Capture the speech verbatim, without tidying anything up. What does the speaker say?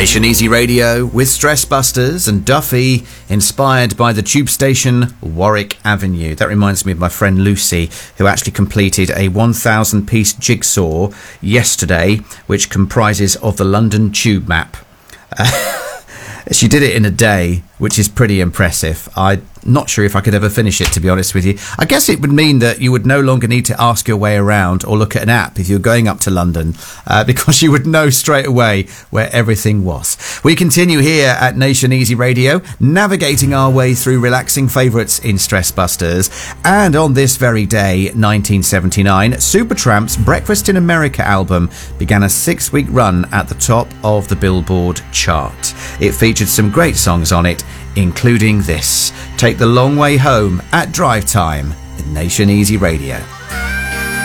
Nation Easy Radio with Stress Busters and Duffy, inspired by the tube station Warwick Avenue. That reminds me of my friend Lucy, who actually completed a one thousand piece jigsaw yesterday, which comprises of the London tube map. Uh, she did it in a day, which is pretty impressive. I'm not sure if I could ever finish it, to be honest with you. I guess it would mean that you would no longer need to ask your way around or look at an app if you're going up to London, uh, because you would know straight away where everything was. We continue here at Nation Easy Radio, navigating our way through relaxing favourites in Stress Busters. And on this very day, nineteen seventy-nine, Supertramp's Breakfast in America album began a six-week run at the top of the Billboard chart. It featured some great songs on it, including this, Take the Long Way Home at Drive Time with Nation Easy Radio.